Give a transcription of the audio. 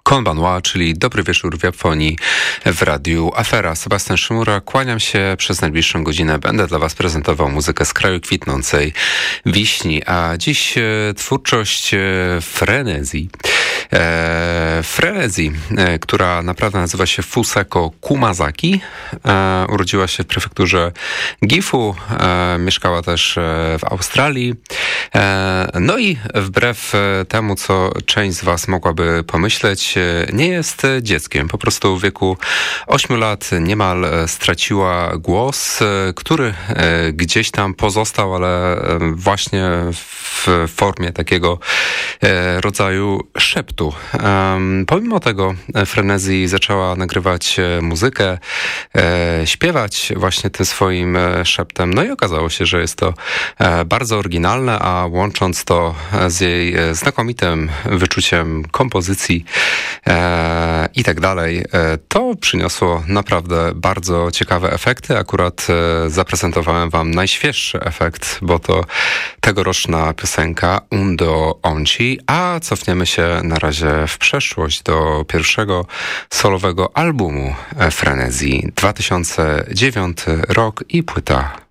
Konbanwa, czyli dobry wieczór w Japonii w radiu Afera. Sebastian Szymura, kłaniam się. Przez najbliższą godzinę będę dla Was prezentował muzykę z kraju kwitnącej wiśni. A dziś twórczość Frenzy. Frenzy, która naprawdę nazywa się Fuseko Kumazaki. Urodziła się w prefekturze Gifu. Mieszkała też w Australii. No i wbrew temu, co część z Was mogłaby pomyśleć, nie jest dzieckiem. Po prostu w wieku 8 lat niemal straciła głos, który gdzieś tam pozostał, ale właśnie w formie takiego rodzaju szeptu. Pomimo tego Frenzy zaczęła nagrywać muzykę, śpiewać właśnie tym swoim szeptem. No i okazało się, że jest to bardzo oryginalne, a łącząc to z jej znakomitym wyczuciem kompozycji i tak dalej, to przyniosło naprawdę bardzo ciekawe efekty. Akurat zaprezentowałem Wam najświeższy efekt, bo to tegoroczna piosenka Undo Onchi, a cofniemy się na razie w przeszłość do pierwszego solowego albumu Frenzy, 2009 rok i płyta